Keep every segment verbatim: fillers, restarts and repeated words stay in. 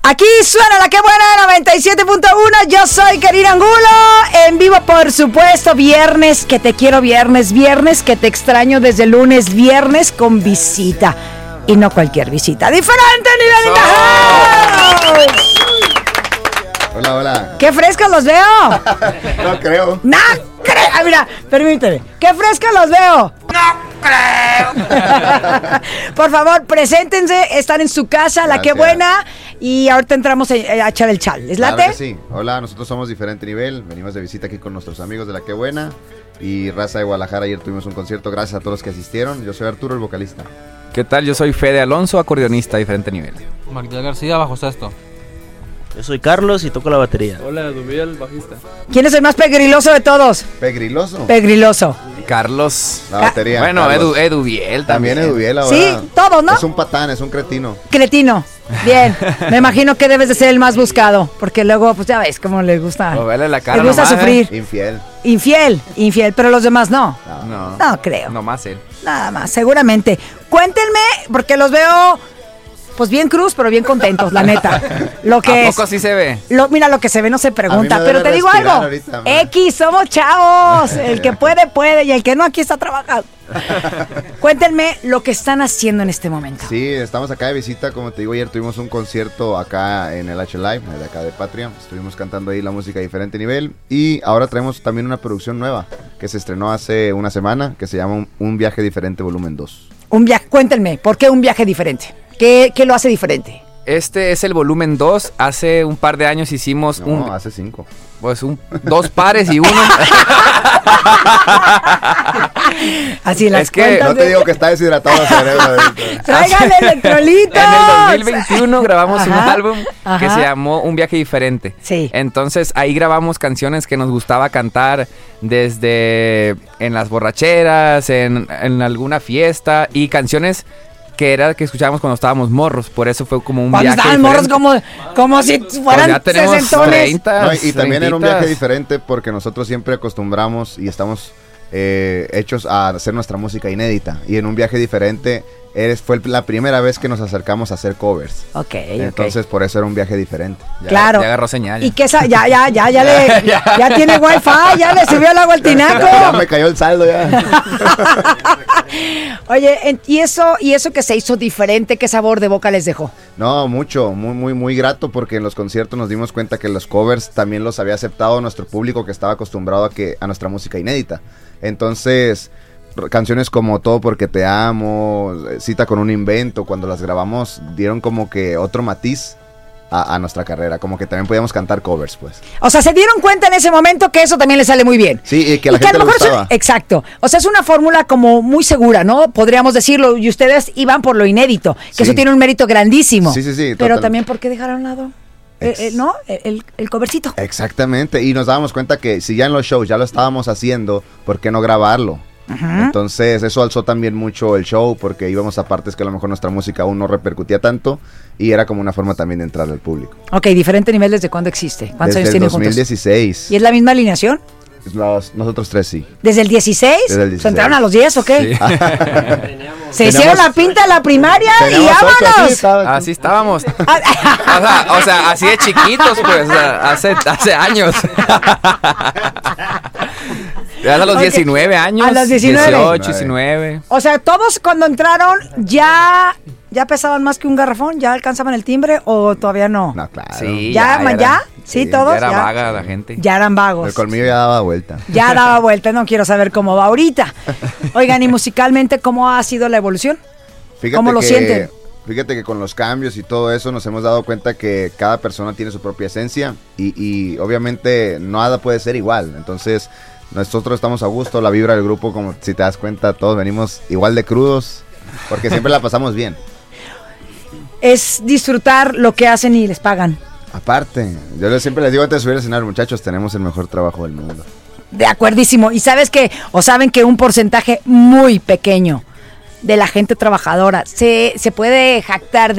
Aquí suena la que buena noventa y siete punto uno. Yo soy Karina Angulo. En vivo, por supuesto. Viernes que te quiero, viernes. Viernes que te extraño desde lunes. Viernes con visita. Y no cualquier visita. Diferente nivel in the house. Hola, hola. ¡Qué frescos los veo! No creo. ¡No creo! Ah, mira, permíteme. ¡Qué frescos los veo! ¡No creo! Por favor, preséntense. Están en su casa, la que buena. Y ahorita entramos a, a echar el chal. ¿Les late? Claro que sí. Hola, nosotros somos Diferente Nivel. Venimos de visita aquí con nuestros amigos de La Que Buena y raza de Guadalajara. Ayer tuvimos un concierto. Gracias a todos los que asistieron. Yo soy Arturo, el vocalista. ¿Qué tal? Yo soy Fede Alonso, acordeonista, Diferente Nivel. Magdiel García, bajo sexto. Yo soy Carlos y toco la batería. Hola, Dubiel, bajista. ¿Quién es el más pegriloso de todos? ¿Pegriloso? Pegriloso. Carlos. La batería. Bueno, Carlos. Edu, Edubiel También también. Edubiel ahora. Sí, todos, ¿no? Es un patán, es un cretino. Cretino. Bien. Me imagino que debes de ser el más buscado. Porque luego, pues ya ves cómo le gusta. O vele la cara Le gusta nomás, sufrir. ¿eh? Infiel. Infiel, infiel. Pero los demás no. No, No creo. nomás él. Nada más, seguramente. Cuéntenme, porque los veo, pues bien cruz, pero bien contentos, la neta. Lo que ¿A es. poco sí se ve? Lo, mira, lo que se ve no se pregunta, A mí me pero debe te digo respirar algo. ahorita, man. X, somos chavos. El que puede, puede. Y el que no, aquí está trabajando. Cuéntenme lo que están haciendo en este momento. Sí, estamos acá de visita. Como te digo, ayer tuvimos un concierto acá en el H Live, de acá de Patria. Estuvimos cantando ahí la música Diferente Nivel. Y ahora traemos también una producción nueva que se estrenó hace una semana, que se llama Un, Un Viaje Diferente Volumen dos. Un viaje, cuéntenme, ¿por qué un viaje diferente? ¿Qué, qué lo hace diferente? Este es el volumen dos. Hace un par de años hicimos No, un, hace cinco. pues un dos pares y uno. Así las Es que cuentas No te de- digo que está deshidratado el cerebro ahorita. ¡Tráigale electrolitos! En el dos mil veintiuno grabamos un Ajá, álbum que ajá. se llamó Un Viaje Diferente. Sí. Entonces ahí grabamos canciones que nos gustaba cantar desde en las borracheras, en, en alguna fiesta y canciones que era que escuchábamos cuando estábamos morros. Por eso fue como un Cuando viaje estaban morros diferente. como, como si Pues fueran ya tenemos sesentones. treinta, No, y también era un viaje treintitas. diferente porque nosotros siempre acostumbramos y estamos eh, hechos a hacer nuestra música inédita. Y en un viaje diferente eres, fue la primera vez que nos acercamos a hacer covers. Ok, ok. Entonces por eso era un viaje diferente. Ya- Claro. Ya agarró señal. Y que esa, ya, ya, ya, ya le, ya tiene wifi, ya le subió el agua al Ya tinaco. me cayó el saldo ya. Oye, en- y eso, y eso que se hizo diferente, ¿qué sabor de boca les dejó? No, mucho, muy, muy, muy grato porque en los conciertos nos dimos cuenta que los covers también los había aceptado nuestro público que estaba acostumbrado a que a nuestra música inédita. Entonces, r- canciones como Todo Porque Te Amo, Cita con un Invento, cuando las grabamos dieron como que otro matiz a, a nuestra carrera, como que también podíamos cantar covers, pues. O sea, se dieron cuenta en ese momento que eso también le sale muy bien. Sí, y que a la Y que a gente lo le mejor es un- gustaba. exacto. O sea, es una fórmula como muy segura, ¿no? Podríamos decirlo. Y ustedes iban por lo inédito, que Sí. eso tiene un mérito grandísimo. Sí, sí, sí, Pero total. también, ¿por qué dejaron a un lado? Eh, Ex- eh, ¿No? El, el covercito. Exactamente, y nos dábamos cuenta que si ya en los shows ya lo estábamos haciendo, ¿por qué no grabarlo? Entonces eso alzó también mucho el show porque íbamos a partes que a lo mejor nuestra música aún no repercutía tanto y era como una forma también de entrar al público. Ok, diferente nivel desde cuándo existe. ¿Cuántos Desde años el tienen dos mil juntos? dieciséis. ¿Y es la misma alineación? Los- nosotros tres sí. ¿Desde el dieciséis? Desde el ¿Se dieciséis. entraron a los diez o qué? Sí. Se hicieron la pinta en la primaria y Teníamos ocho, sí, vámonos. estaba- Así estábamos. Ah, O sea, o sea, así de chiquitos, pues, o sea, hace, hace años. Ya a los Ok. diecinueve años. A los diecinueve. dieciocho, diecinueve. O sea, todos cuando entraron ya ya pesaban más que un garrafón, ya alcanzaban el timbre o todavía no. No, claro. Sí, ¿Ya, man, ya? era- ¿Sí, todos? Ya era Ya. vaga la gente. Ya eran vagos. El colmillo ya daba vuelta. Ya daba vuelta, no quiero saber cómo va ahorita. Oigan, y musicalmente, ¿cómo ha sido la evolución? Fíjate ¿Cómo lo que, sienten? Fíjate que con los cambios y todo eso nos hemos dado cuenta que cada persona tiene su propia esencia y, y obviamente nada puede ser igual. Entonces nosotros estamos a gusto, la vibra del grupo, como si te das cuenta, todos venimos igual de crudos porque siempre la pasamos bien. Es disfrutar lo que hacen y les pagan. Aparte, yo les- siempre les digo antes de subir a cenar, muchachos, tenemos el mejor trabajo del mundo. De acuerdísimo. Y sabes que, o saben que un porcentaje muy pequeño de la gente trabajadora se, se puede jactar de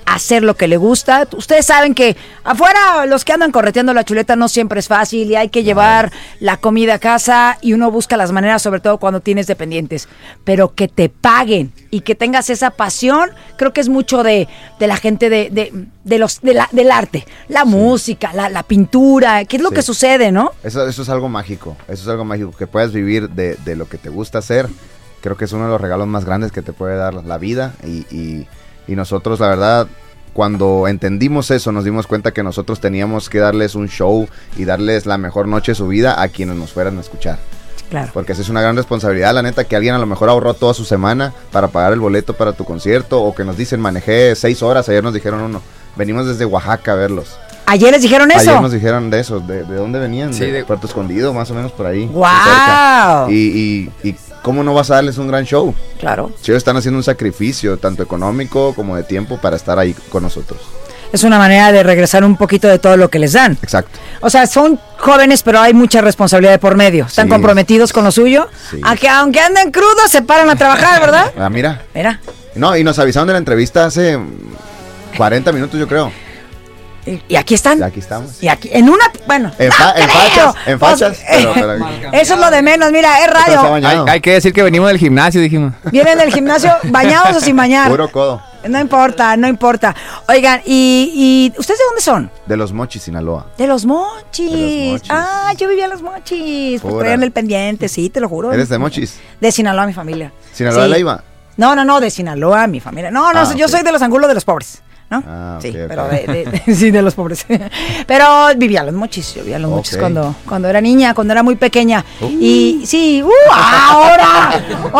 hacer lo que le gusta. Ustedes saben que afuera los que andan correteando la chuleta no siempre es fácil y hay que llevar la comida a casa y uno busca las maneras, sobre todo cuando tienes dependientes. Pero que te paguen y que tengas esa pasión, creo que es mucho de, de la gente de, de, de los de la, del arte, la sí. música, la, la pintura, ¿qué es lo sí. que sucede, no? Eso, eso es algo mágico, eso es algo mágico, que puedas vivir de, de lo que te gusta hacer. Creo que es uno de los regalos más grandes que te puede dar la vida y, y, y nosotros, la verdad, cuando entendimos eso, nos dimos cuenta que nosotros teníamos que darles un show y darles la mejor noche de su vida a quienes nos fueran a escuchar. Claro. Porque esa es una gran responsabilidad, la neta, que alguien a lo mejor ahorró toda su semana para pagar el boleto para tu concierto, o que nos dicen, manejé seis horas, ayer nos dijeron uno, venimos desde Oaxaca a verlos. ¿Ayer les dijeron eso? Ayer nos dijeron de eso, ¿de, de dónde venían? Sí, de, de Puerto Escondido, más o menos por ahí. ¡Wow! Y, y, y ¿cómo no vas a darles un gran show? Claro. Si ellos están haciendo un sacrificio, tanto económico como de tiempo, para estar ahí con nosotros. Es una manera de regresar un poquito de todo lo que les dan. Exacto. O sea, son jóvenes, pero hay mucha responsabilidad de por medio. Están sí. comprometidos con lo suyo. Sí. Aunque, aunque anden crudos, se paran a trabajar, ¿verdad? Ah, mira. Mira. No, y nos avisaron de la entrevista hace cuarenta minutos, yo creo. Y, y aquí están. Y aquí estamos. Y aquí, en una, bueno. En, fa no en fachas, en fachas. Pues, pero, pero, eso es lo de menos, mira, es radio. Hay, hay que decir que venimos del gimnasio, dijimos. Vienen del gimnasio bañados o sin bañar. Puro codo. No importa, no importa. Oigan, ¿y, y ustedes de dónde son? De Los Mochis, Sinaloa. De Los Mochis. De Los Mochis. Ah, yo vivía en Los Mochis. Pues traían el pendiente, sí, te lo juro. ¿Eres de Mochis? De Sinaloa, mi familia. ¿Sinaloa sí. de Leiva? No, no, no, de Sinaloa, mi familia. No, no, Ah, yo okay. soy de los Angulos de los pobres. ¿No? Ah, sí, okay, pero okay. de, de, de, sí, de los pobres. Pero vivía en Los Mochis, yo vivía en Los Mochis Okay. cuando, cuando era niña, cuando era muy pequeña. Uh. Y sí, ¡uh! ¡Ahora!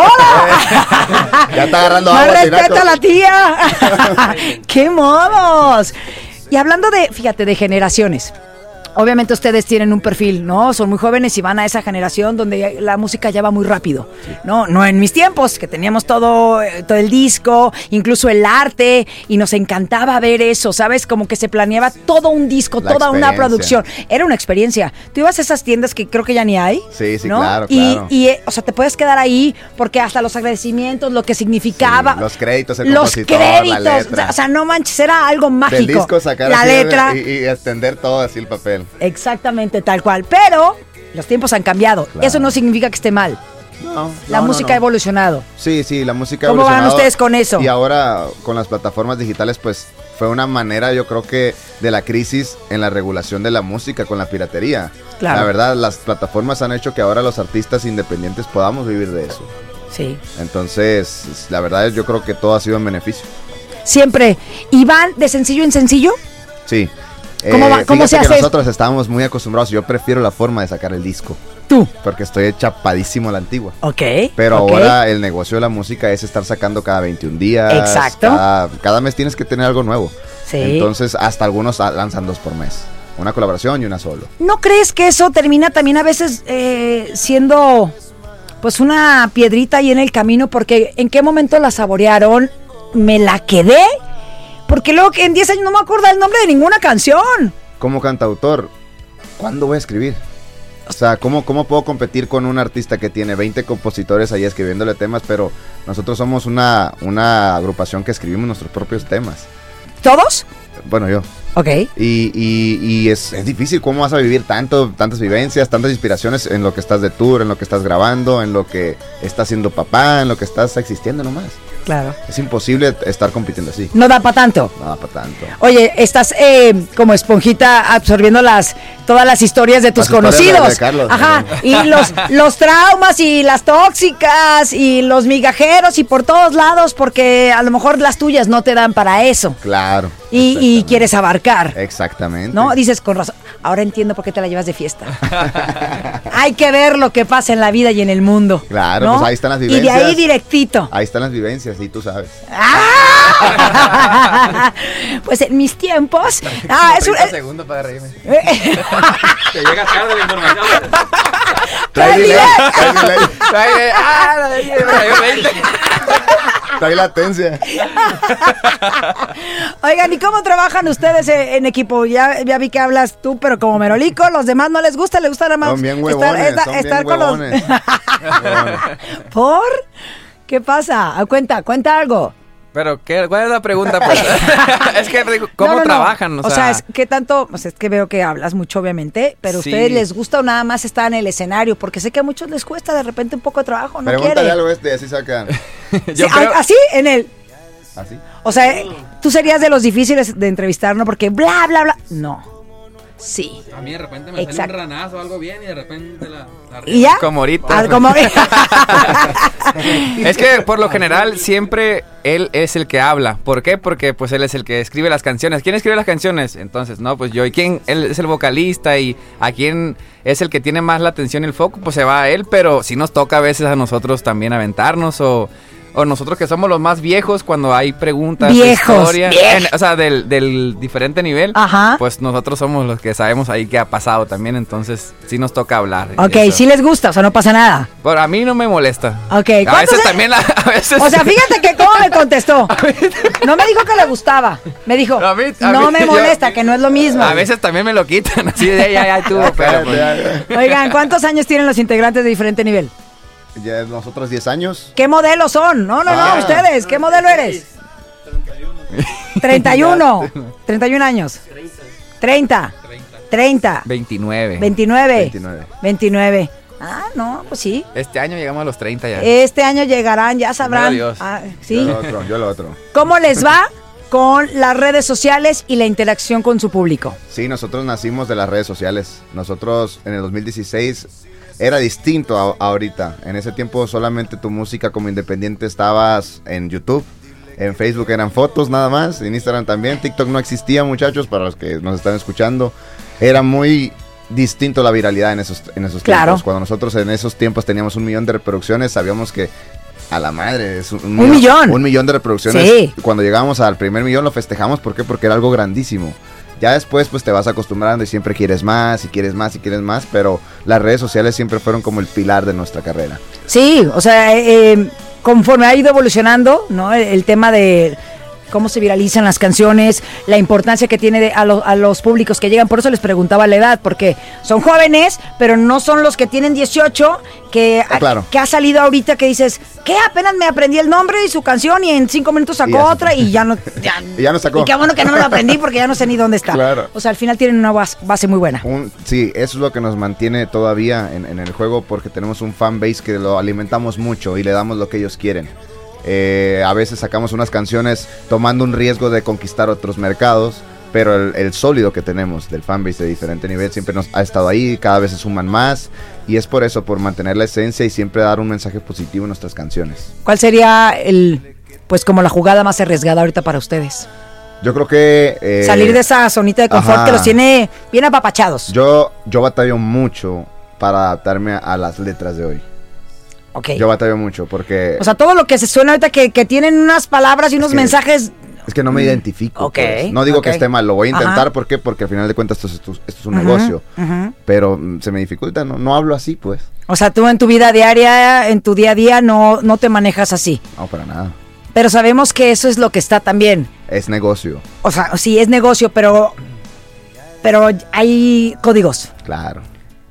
¡Ahora! Ya está agarrando ¡Más agua, respeto Tinaco. a la tía! ¡Qué modos! Y hablando de, fíjate, de generaciones. Obviamente ustedes tienen un perfil, ¿no? Son muy jóvenes y van a esa generación donde la música ya va muy rápido, ¿no? No en mis tiempos, que teníamos todo, todo el disco, incluso el arte, y nos encantaba ver eso, ¿sabes? Como que se planeaba todo un disco, La toda una experiencia. producción. Era una experiencia. Tú ibas a esas tiendas que creo que ya ni hay, Sí, sí, ¿no? claro, y, claro. Y, eh, o sea, te puedes quedar ahí porque hasta los agradecimientos, lo que significaba. Sí, los créditos, el Los compositor, créditos, la letra. o sea, no manches, era algo mágico. Del disco sacar la así letra. Y, y extender todo así el papel. Exactamente, tal cual. Pero los tiempos han cambiado. Claro. Eso no significa que esté mal. No, La no, música no, ha no. evolucionado. Sí, sí, la música ha ¿Cómo van evolucionado. ustedes con eso? Y ahora con las plataformas digitales, pues fue una manera, yo creo que, de la crisis en la regulación de la música con la piratería. Claro. La verdad, las plataformas han hecho que ahora los artistas independientes podamos vivir de eso. Sí. Entonces, la verdad, yo creo que todo ha sido en beneficio. Siempre. ¿Y van de sencillo en sencillo? Sí. ¿Cómo va- Eh, cómo fíjate se que hace? nosotros estábamos muy acostumbrados. Yo prefiero la forma de sacar el disco. Tú. Porque estoy chapadísimo a la antigua. Ok. Pero ok. ahora el negocio de la música es estar sacando cada veintiún días. Exacto. Cada, cada mes tienes que tener algo nuevo. Sí. Entonces, hasta algunos lanzan dos por mes. Una colaboración y una solo. ¿No crees que eso termina también a veces eh, siendo pues una piedrita ahí en el camino? Porque ¿en qué momento la saborearon? ¿Me la quedé? Porque luego que en diez años no me acuerdo el nombre de ninguna canción. Como cantautor, ¿cuándo voy a escribir? O sea, ¿cómo, ¿cómo puedo competir con un artista que tiene veinte compositores ahí escribiéndole temas? Pero nosotros somos una, una agrupación que escribimos nuestros propios temas. ¿Todos? Bueno, yo. Ok. Y, y, y es, es difícil. ¿Cómo vas a vivir tanto, tantas vivencias, tantas inspiraciones en lo que estás de tour, en lo que estás grabando, en lo que estás siendo papá, en lo que estás existiendo nomás? Claro. Es imposible estar compitiendo así. No da para tanto. Nada para tanto. Oye, estás eh, como esponjita absorbiendo las todas las historias de tus Las historias de- conocidos. de Carlos. Ajá. Y los, los traumas y las tóxicas y los migajeros y por todos lados, porque a lo mejor las tuyas no te dan para eso. Claro. Y, y exactamente. quieres abarcar. Exactamente. ¿No? Dices con razón. Ahora entiendo por qué te la llevas de fiesta. Hay que ver lo que pasa en la vida y en el mundo. Claro, ¿no? pues ahí están las Y de vivencias. ahí directito. Ahí están las vivencias, y tú sabes. ¡Ah! Pues en mis tiempos. Ah, es un. treinta segundos para reírme. eh, Te llega tarde la información. Trae delay, trae delay, Trae- ah, la de- me cayó veinte. trae latencia. Oigan, ¿y cómo trabajan ustedes en, en equipo? Ya, ya vi que hablas tú, pero como merolico, los demás no les gusta, les gusta nada más. Son bien huevones, estar, son estar bien con los- huevones. Huevones. ¿Por? ¿Qué pasa? Ah, Cuenta, cuenta algo. Pero, ¿qué, ¿cuál es la pregunta? Pues? Es que, ¿cómo No, no, no. trabajan? O sea, es ¿qué tanto? O sea, es que veo que hablas mucho, obviamente, pero ¿a Sí. ustedes les gusta o nada más estar en el escenario? Porque sé que a muchos les cuesta de repente un poco de trabajo, no Pregúntale quiere. algo este y así sacan. Sí, yo a- creo- Así, en el... ¿Así? O sea, tú serías de los difíciles de entrevistar, ¿no? Porque bla, bla, bla. No. Sí. A mí de repente me Exacto. sale un ranazo o algo bien y de repente la... la ¿Y ya? Como ahorita. Ah, como... Es que por lo general siempre él es el que habla. ¿Por qué? Porque pues él es el que escribe las canciones. ¿Quién escribe las canciones? Entonces, no, pues yo. ¿Y quién? Él es el vocalista y a quién es el que tiene más la atención y el foco, pues se va a él. Pero sí nos toca a veces a nosotros también aventarnos o... O nosotros que somos los más viejos cuando hay preguntas de Viejos, historia, viej- en- o sea, del, del diferente nivel, Ajá. pues nosotros somos los que sabemos ahí qué ha pasado también, entonces sí nos toca hablar. Ok, Eso. sí les gusta, o sea, no pasa nada. Pero a mí no me molesta. Ok, A ¿cuántos veces años- también, la- a veces... O sea, fíjate que cómo me contestó. No me dijo que le gustaba. Me dijo, A mí- a no mí- me yo- molesta, que no es lo mismo. A veces también me lo quitan, así de ya, ya, tú, pero pues, Oigan, ¿cuántos años tienen los integrantes de diferente nivel? Ya nosotros diez años. ¿Qué modelo son? No, no, no, Ah. ustedes. ¿Qué modelo eres? treinta y uno. treinta y uno años. treinta. treinta. veintinueve. veintinueve. veintinueve. veintinueve. Ah, no, pues sí. Este año llegamos a los treinta ya. Este año llegarán, ya sabrán. Primero Dios. Ah, Yo sí. lo otro, yo lo otro. ¿Cómo les va con las redes sociales y la interacción con su público? Sí, nosotros nacimos de las redes sociales. Nosotros en el dos mil dieciséis era distinto a, a ahorita. En ese tiempo solamente tu música como independiente estabas en YouTube. En Facebook eran fotos nada más. En Instagram también. TikTok no existía, muchachos, para los que nos están escuchando. Era muy distinto la viralidad en esos, en esos Claro. tiempos. Cuando nosotros en esos tiempos teníamos un millón de reproducciones, sabíamos que a la madre es un, Un millón. Un millón de reproducciones. Sí. Cuando llegábamos al primer millón lo festejamos. ¿Por qué? Porque era algo grandísimo. Ya después pues te vas acostumbrando y siempre quieres más y quieres más y quieres más, pero las redes sociales siempre fueron como el pilar de nuestra carrera. Sí, o sea, eh, eh, conforme ha ido evolucionando, ¿no? El, el tema de cómo se viralizan las canciones, la importancia que tiene de- a, lo- a los públicos que llegan. Por eso les preguntaba la edad, porque son jóvenes, pero no son los que tienen dieciocho, que, Ah, claro. que ha salido ahorita que dices, ¿qué? Apenas me aprendí el nombre y su canción y en cinco minutos Y sacó ya se otra fue. y ya no... Ya, Y ya no sacó. Y qué bueno que no me lo aprendí porque ya no sé ni dónde está. Claro. O sea, al final tienen una bas- base muy buena. Un- sí, eso es lo que nos mantiene todavía en, en el juego porque tenemos un fan base que lo alimentamos mucho y le damos lo que ellos quieren. Eh, a veces sacamos unas canciones tomando un riesgo de conquistar otros mercados, pero el, el sólido que tenemos del fanbase de diferente nivel siempre nos ha estado ahí, cada vez se suman más y es por eso, por mantener la esencia y siempre dar un mensaje positivo en nuestras canciones. ¿Cuál sería el, pues como la jugada más arriesgada ahorita para ustedes? Yo creo que... eh, Salir de esa zonita de confort ajá. que los tiene bien apapachados. Yo, yo batallo mucho para adaptarme a las letras de hoy. Ok. Yo batallo mucho porque... O sea, todo lo que se suena ahorita que, que tienen unas palabras y unos que- mensajes. Es que no me identifico. Ok, pues. No digo ok. que esté mal, lo voy a intentar. Ajá. ¿Por qué? Porque al final de cuentas esto es, esto es un Ujú, negocio. ujú. Pero mm, se me dificulta, no, no hablo así, pues. O sea, tú en tu vida diaria, en tu día a día, no, no te manejas así. No, para nada. Pero sabemos que eso es lo que está también. Es negocio, O sea, sí, es negocio, pero. Pero hay códigos. claro.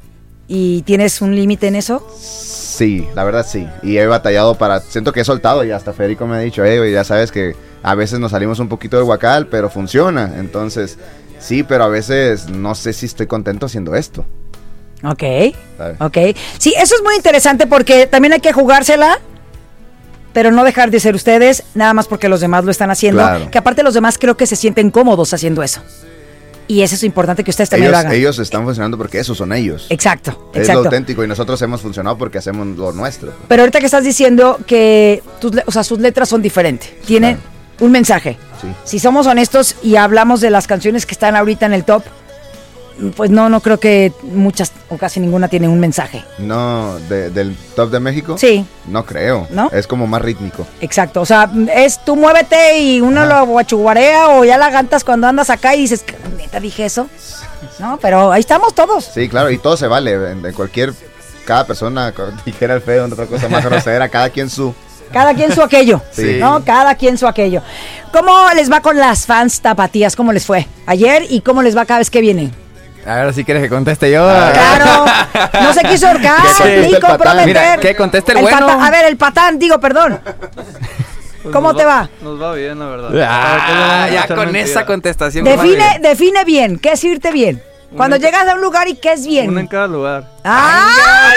¿Y tienes un límite en eso? Sí, la verdad sí. Y he batallado para... Siento que he soltado y hasta Federico me ha dicho, hey, güey, ya sabes que a veces nos salimos un poquito del guacal, pero funciona. Entonces, sí, pero a veces no sé si estoy contento haciendo esto. Ok. ¿Sabes? Ok. Sí, eso es muy interesante porque también hay que jugársela, pero no dejar de ser ustedes, nada más porque los demás lo están haciendo. Claro. Que aparte los demás creo que se sienten cómodos haciendo eso. Y eso es importante que ustedes también Ellos, lo hagan. ellos están funcionando porque esos son ellos. Exacto, Es lo exacto. auténtico y nosotros hemos funcionado porque hacemos lo nuestro. Pero ahorita que estás diciendo que tus, le- o sea, sus letras son diferentes, tienen Claro. un mensaje. Sí. Si somos honestos y hablamos de las canciones que están ahorita en el top, pues no, no creo que muchas o casi ninguna tiene un mensaje. No, de- del top de México. Sí, No creo. ¿No? Es como más rítmico. exacto. O sea, es tú muévete y uno Ajá. lo guachuguarea o ya la cantas cuando andas acá y dices, neta dije eso. No, pero ahí estamos todos. Sí, claro, y todo se vale. En, en cualquier. Cada persona, co- dijera el feo, otra cosa más grosera, cada quien su. Cada quien su aquello. Sí. ¿No? Cada quien su aquello. ¿Cómo les va con las fans tapatías? ¿Cómo les fue ayer y cómo les va cada vez que vienen? A ver si quieres que conteste yo. Claro, no se quiso ahorcar Que conteste ni el patán. comprometer. Mira, que conteste el bueno. pata- a ver, el patán, digo, perdón. Pues ¿Cómo nos te va? Nos va bien, la verdad. Ah, ¿Cómo vamos a ya echar con mentira? esa contestación. Define, define bien, ¿qué es irte bien? Cuando Una- llegas a un lugar y ¿qué es bien? Una en cada lugar. ¡Ay!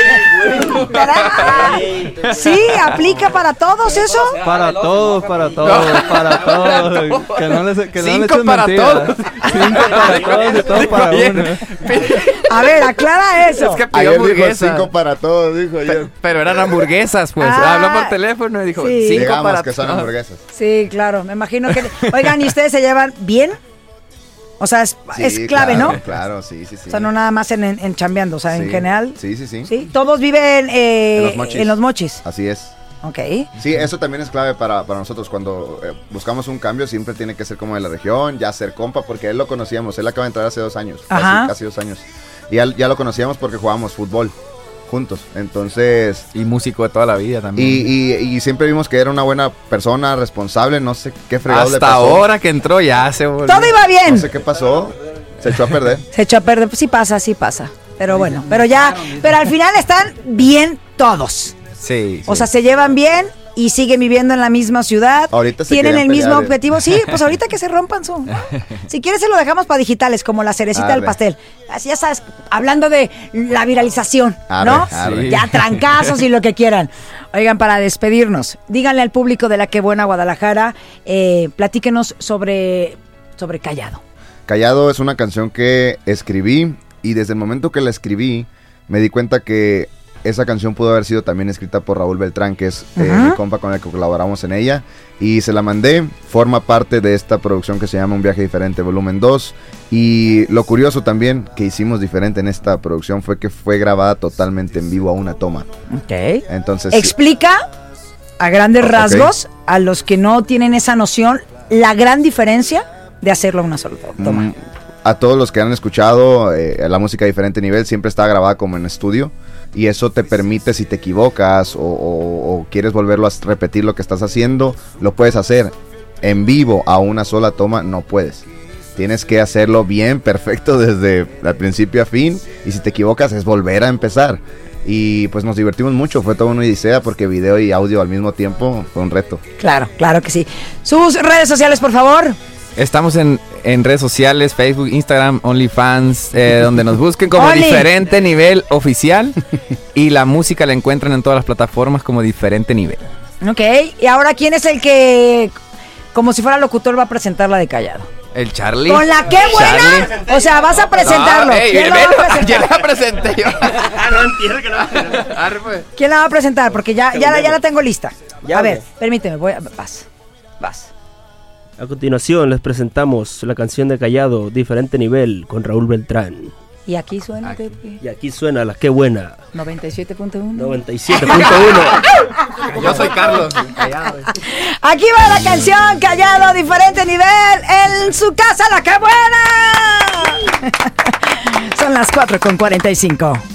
Caray. Sí, aplica para todos eso. Para todos, para todos, para todos. Que no les, que no les Cinco echen para mentiras. todos. Cinco para todos y todo para Oye, uno. A ver, aclara eso. Es que pidió Ayer dijo hamburguesa. cinco para todos, dijo ayer. Pe- Pero eran hamburguesas, pues. Ah, Habló por teléfono y dijo sí. cinco Digamos para que son todos. hamburguesas. Sí, claro, me imagino que... Oigan, ¿y ustedes se llevan bien? O sea, es, Sí, es clave, claro, ¿no? Claro, sí, sí, sí. O sea, no nada más en, en, en chambeando, o sea, en Sí. general. Sí, sí, sí. Sí, todos viven eh, En los mochis. en los mochis. Así es. Ok. Sí, eso también es clave para, para nosotros. Cuando eh, buscamos un cambio, siempre tiene que ser como de la región, ya ser compa, porque él lo conocíamos. Él acaba de entrar hace dos años, Ajá. casi, casi dos años. Y ya, ya lo conocíamos porque jugábamos fútbol juntos. Entonces, Y músico de toda la vida y, también. y, y siempre vimos que era una buena persona, responsable. No sé qué fregado le Hasta pasó. ahora que entró ya se volvió. Todo iba bien. No sé qué pasó. Se echó a perder. Se echó a perder. Pues sí pasa, sí pasa. Pero bueno, pero ya, pero al final están bien todos. Sí, O sí. sea, se llevan bien y siguen viviendo en la misma ciudad. Ahorita se Tienen el querían mismo pelear, ¿eh? objetivo. Sí, pues ahorita que se rompan su. Si quieres se lo dejamos para digitales, como la cerecita del Arre. pastel. Así ya sabes, hablando de la viralización, Arre, ¿no? arre. Ya trancazos y lo que quieran. Oigan, para despedirnos, díganle al público de la Qué Buena Guadalajara, eh, platíquenos sobre, sobre Callado. Callado es una canción que escribí y desde el momento que la escribí me di cuenta que esa canción pudo haber sido también escrita por Raúl Beltrán, que es eh, Ajá. mi compa con el que colaboramos en ella, y se la mandé. Forma parte de esta producción que se llama Un Viaje Diferente volumen dos, y lo curioso también que hicimos diferente en esta producción fue que fue grabada totalmente en vivo a una toma. Ok. Entonces, Explica a grandes Ok. rasgos, a los que no tienen esa noción, la gran diferencia de hacerlo a una sola to- toma. Mm, a todos los que han escuchado eh, la música a diferente nivel, siempre está grabada como en estudio, y eso te permite, si te equivocas o, o- o quieres volverlo a repetir lo que estás haciendo, lo puedes hacer. En vivo a una sola toma no puedes. Tienes que hacerlo bien, perfecto, desde el principio a fin, y si te equivocas es volver a empezar. Y pues nos divertimos mucho, fue toda una odisea porque video y audio al mismo tiempo fue un reto. Claro, claro que sí. Sus redes sociales, por favor. Estamos en, en redes sociales, Facebook, Instagram, OnlyFans, eh, donde nos busquen como Only. Diferente Nivel Oficial. Y la música la encuentran en todas las plataformas como Diferente Nivel. Ok, y ahora, ¿quién es el que, como si fuera locutor, va a presentar la de Callado? El Charlie. ¿Con la Qué Buena? Charlie. O sea, vas a presentarlo. No, ey, ¿Quién, lo va velo, a ya presentar? la presenté yo. Ah, no entiendo que no. Arre, pues. ¿Quién la va a presentar? Porque ya, ya, la- ya la tengo lista. Ya, A ver, hombre. permíteme, voy a... Vas, vas. A continuación les presentamos la canción de Callado, Diferente Nivel, con Raúl Beltrán. Y aquí suena de Y aquí suena la Qué Buena, noventa y siete punto uno. noventa y siete punto uno. Yo soy Carlos. Aquí va la canción Callado, Diferente Nivel, en su casa, la Qué Buena. Son las cuatro con cuarenta y cinco.